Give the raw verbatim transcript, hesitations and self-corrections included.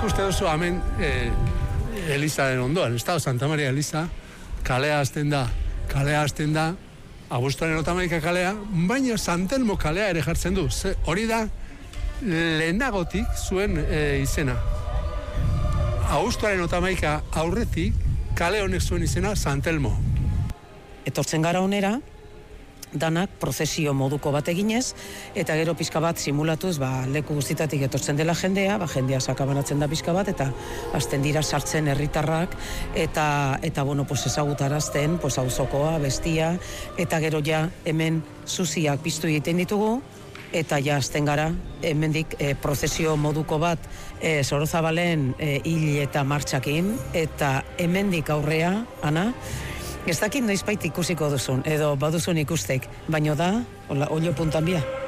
ikuste duzu hemen eh, Elizaren ondoan, Estado Santa Maria Eliza, kalea hasten da, kalea hasten da, abuztuaren otamaika kalea, baina Santelmo kalea ere jartzen du. Ze, hori da lehenagotik zuen e, izena. Abuztuaren otamaika aurretik kale honek zuen izena Santelmo. Etortzen gara onera, danak prozesio moduko bat eginez, eta gero pizka bat simulatuz, ba, leku guztitatik etortzen dela jendea, ba, jendea sakabanatzen da pizka bat, eta hasten dira sartzen herritarrak, eta, eta bueno, pues ezagutarazten, pues auzokoa, bestia, eta gero ja hemen zuziak piztu egiten ditugu, eta ja hasten gara, hemendik e, prozesio moduko bat e, Sorozabalen e, hil eta martxakin, eta hemendik aurrea, Ana, ez dakit noizbait ikusiko duzun, edo baduzun ikustek, baino da, hola, olio puntan bia.